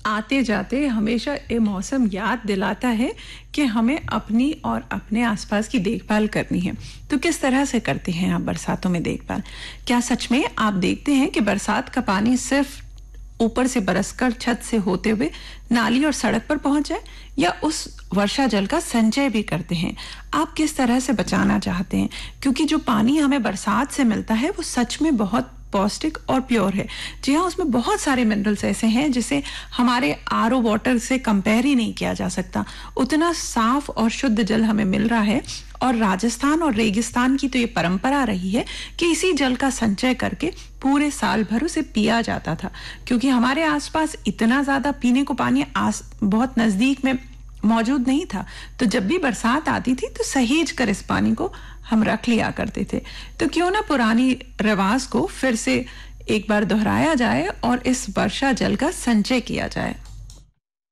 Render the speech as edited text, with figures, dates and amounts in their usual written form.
आते जाते हमेशा ये मौसम याद दिलाता है कि हमें अपनी और अपने आसपास की देखभाल करनी है। तो किस तरह से करते हैं आप बरसातों में देखभाल? क्या सच में आप देखते हैं कि बरसात का पानी सिर्फ ऊपर से बरसकर छत से होते हुए नाली और सड़क पर पहुंच जाए, या उस वर्षा जल का संचय भी करते हैं? आप किस तरह से बचाना चाहते हैं? क्योंकि जो पानी हमें बरसात से मिलता है वो सच में बहुत पौष्टिक और प्योर है। जी हाँ, उसमें बहुत सारे मिनरल्स ऐसे हैं जिसे हमारे आरओ वाटर से कंपेयर ही नहीं किया जा सकता। उतना साफ और शुद्ध जल हमें मिल रहा है। और राजस्थान और रेगिस्तान की तो ये परंपरा रही है कि इसी जल का संचय करके पूरे साल भर उसे पिया जाता था, क्योंकि हमारे आसपास इतना ज्यादा पीने को पानी बहुत नजदीक में मौजूद नहीं था। तो जब भी बरसात आती थी तो सहेज कर इस पानी को हम रख लिया करते थे। तो क्यों ना पुरानी रिवाज को फिर से एक बार दोहराया जाए और इस वर्षा जल का संचय किया जाए।